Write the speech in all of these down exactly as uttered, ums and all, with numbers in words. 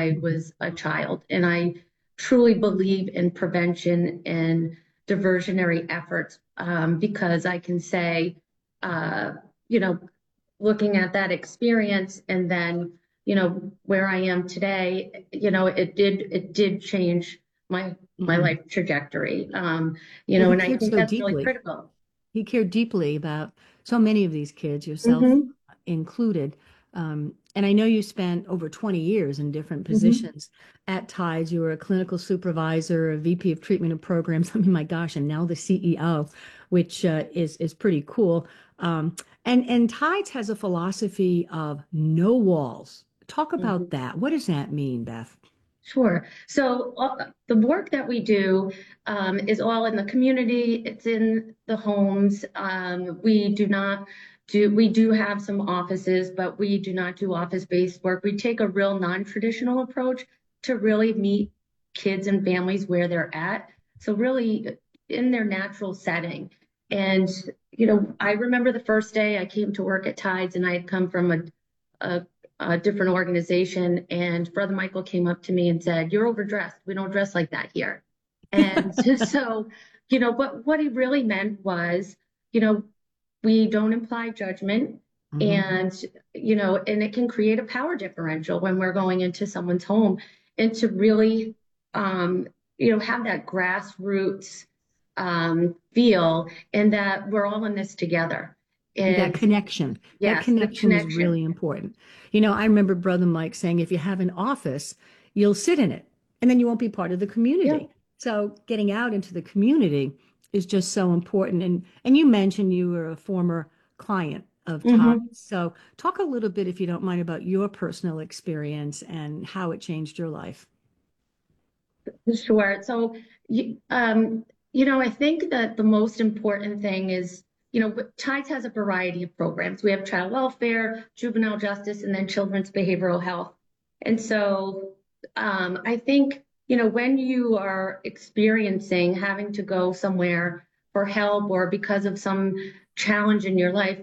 I was a child. And I truly believe in prevention and diversionary efforts, um, because I can say, uh, you know, looking at that experience and then, you know, where I am today, you know, it did it did change my my Hmm. life trajectory. Um, you Well, know, he and I cared think so that's really deeply. critical. He cared deeply about so many of these kids, yourself Hmm. included. Um, and I know you spent over twenty years in different Hmm. positions at Tides. You were a clinical supervisor, a V P of treatment and programs. I mean, my gosh, and now the C E O, which uh, is is pretty cool. Um, and and Tides has a philosophy of no walls. Talk about Hmm. that. What does that mean, Beth? Sure. So uh, the work that we do um, is all in the community. It's in the homes. Um, we do not do, we do have some offices, but we do not do office-based work. We take a real non-traditional approach to really meet kids and families where they're at. So really in their natural setting. And, you know, I remember the first day I came to work at Tides and I had come from a, a a different organization, and Brother Michael came up to me and said, "You're overdressed. We don't dress like that here." And so, you know, but what he really meant was, you know, we don't imply judgment, Hmm. and you know, and it can create a power differential when we're going into someone's home, and to really, um, you know, have that grassroots um, feel, and that we're all in this together. That And connection, that yes, the connection is connection. really important. You know, I remember Brother Mike saying, if you have an office, you'll sit in it and then you won't be part of the Yeah. community. So getting out into the community is just so important. And and you mentioned you were a former client of Todd. Hmm. So talk a little bit, if you don't mind, about your personal experience and how it changed your life. Sure. So, you, um, you know, I think that the most important thing is, you know, Tides has a variety of programs. We have child welfare, juvenile justice, and then children's behavioral health. And so, um, I think, you know, when you are experiencing having to go somewhere for help or because of some challenge in your life,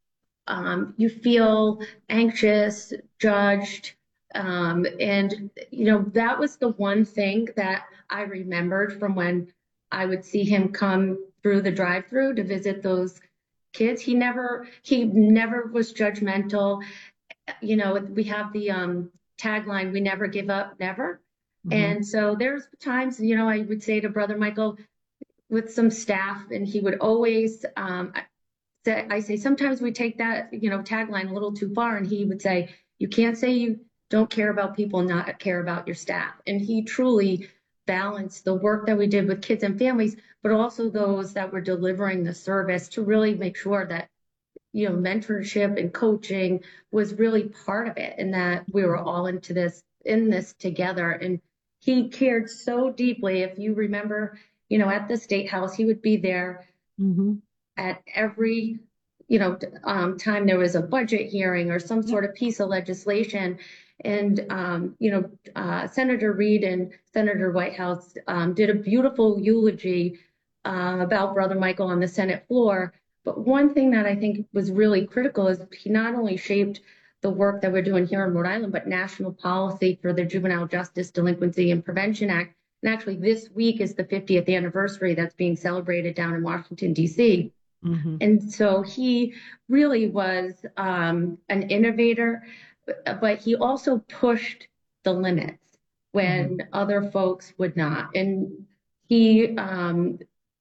um, you feel anxious, judged. Um, and, you know, that was the one thing that I remembered from when I would see him come through the drive-through to visit those kids. He never, he never was judgmental. You know, we have the um, tagline, we never give up, never. Hmm. And so there's times, you know, I would say to Brother Michael with some staff, and he would always, um, that I say sometimes we take that, you know, tagline a little too far, and he would say, "You can't say you don't care about people and not care about your staff." And he truly balanced the work that we did with kids and families, but also those that were delivering the service to really make sure that, you know, mentorship and coaching was really part of it, and that we were all into this in this together. And he cared so deeply. If you remember, you know, at the state house, he would be there Hmm. at every, you know, um, time there was a budget hearing or some Yep. sort of piece of legislation. And, um, you know, uh, Senator Reid and Senator Whitehouse um, did a beautiful eulogy uh, about Brother Michael on the Senate floor. But one thing that I think was really critical is he not only shaped the work that we're doing here in Rhode Island, but national policy for the Juvenile Justice Delinquency and Prevention Act. And actually, this week is the fiftieth anniversary that's being celebrated down in Washington, D C. Hmm. And so he really was um, an innovator, but he also pushed the limits Hmm. when other folks would not. And he, um,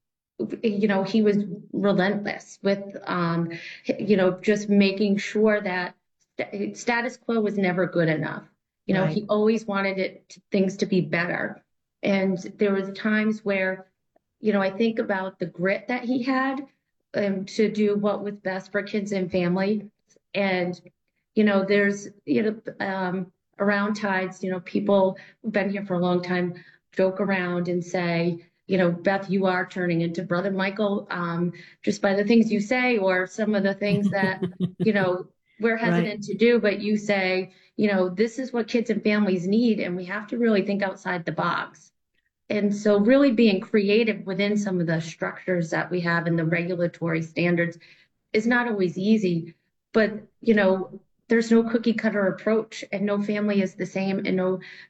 you know, he was relentless with, um, you know, just making sure that st- status quo was never good enough. You know, Right. he always wanted it to, things to be better. And there was times where, you know, I think about the grit that he had um, to do what was best for kids and family. And, you know, there's, you know, um, around Tides, you know, people who've been here for a long time joke around and say, you know, Beth, you are turning into Brother Michael um, just by the things you say, or some of the things that, you know, we're Right. hesitant to do, but you say, you know, this is what kids and families need, and we have to really think outside the box. And so really being creative within some of the structures that we have and the regulatory standards is not always easy, but you know, there's no cookie cutter approach and no family is the same and no